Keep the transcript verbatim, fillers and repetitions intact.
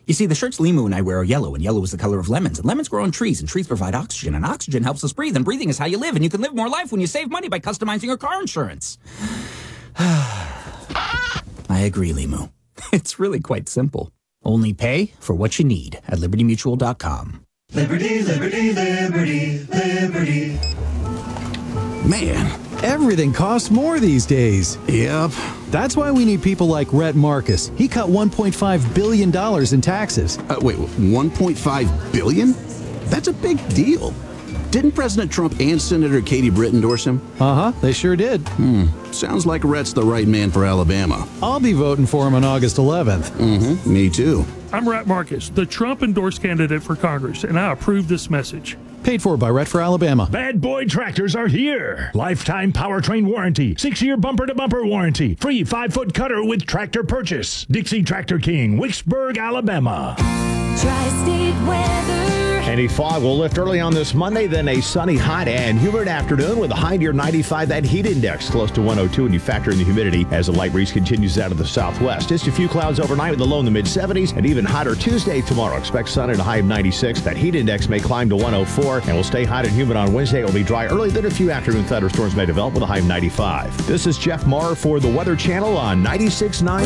You see, the shirts Limu and I wear are yellow, and yellow is the color of lemons. And lemons grow on trees, and trees provide oxygen, and oxygen helps us breathe, and breathing is how you live, and you can live more life when you save money by customizing your car insurance. I agree, Limu. It's really quite simple. Only pay for what you need at liberty mutual dot com. Liberty, liberty, liberty, liberty. Man, everything costs more these days. Yep. That's why we need people like Rhett Marcus. He cut one point five billion dollars in taxes. Uh, wait, one point five billion dollars? That's a big deal. Didn't President Trump and Senator Katie Britt endorse him? Uh-huh, they sure did. Hmm. Sounds like Rhett's the right man for Alabama. I'll be voting for him on August eleventh. Mm-hmm. Me too. I'm Rhett Marcus, the Trump-endorsed candidate for Congress, and I approve this message. Paid for by Rhett for Alabama. Bad Boy Tractors are here. Lifetime powertrain warranty. Six-year bumper-to-bumper warranty. Free five-foot cutter with tractor purchase. Dixie Tractor King, Wicksburg, Alabama. Tri-State weather. Any fog will lift early on this Monday, then a sunny, hot, and humid afternoon with a high near ninety-five. That heat index close to one oh two, and you factor in the humidity as the light breeze continues out of the southwest. Just a few clouds overnight with a low in the mid seventies, and even hotter Tuesday tomorrow. Expect sun and a high of ninety-six. That heat index may climb to one oh four, and will stay hot and humid on Wednesday. It will be dry early, then a few afternoon thunderstorms may develop with a high of ninety-five. This is Jeff Maher for the Weather Channel on ninety-six point nine